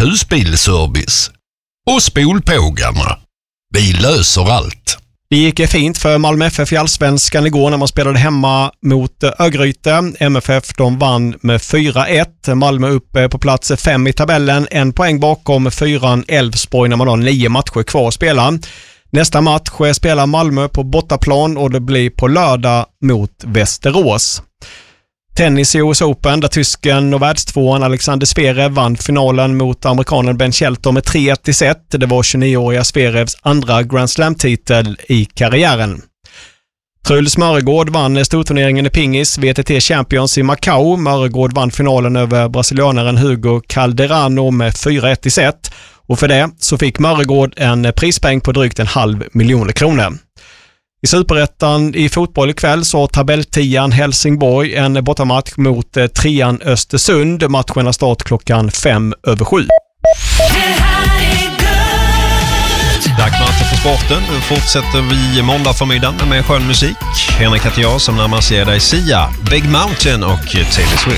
husbilservice och spolpågarna. Vi löser allt. Det gick fint för Malmö FF i Allsvenskan igår när man spelade hemma mot Örgryte. MFF de vann med 4-1. Malmö uppe på plats 5 i tabellen. 1 poäng bakom 4 Elfsborg när man har 9 matcher kvar att spela. Nästa match spelar Malmö på bortaplan och det blir på lördag mot Västerås. Tennis i US Open där tysken och världstvåan Alexander Zverev vann finalen mot amerikanen Ben Shelton med 3-1 i set. Det var 29-åriga Zverevs andra Grand Slam-titel i karriären. Truls Mörregård vann storturneringen i pingis VTT Champions i Macau. Mörregård vann finalen över brasilianaren Hugo Calderano med 4-1 i set. Och för det så fick Mörregård en prispeng på drygt 500 000 kronor. I Superettan i fotboll ikväll så tabelltian Helsingborg en bortamatch mot 3an Östersund. Matchen är start klockan 5:07. Dagsmatchen för sporten. Nu fortsätter vi måndag förmiddagen med skön musik. Henrik heter jag som närmast ger dig Sia, Big Mountain och Taylor Swift.